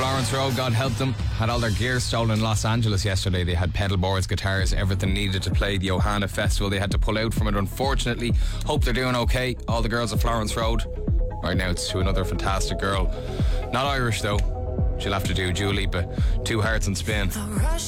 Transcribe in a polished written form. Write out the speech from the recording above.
Florence Road, God help them, had all their gear stolen in Los Angeles yesterday. They had pedal boards, guitars, everything needed to play the Johanna Festival. They had to pull out from it, unfortunately. Hope they're doing okay, all the girls of Florence Road. Right now it's to another fantastic girl. Not Irish though. She'll have to do Dua Lipa, Two Hearts and Spin.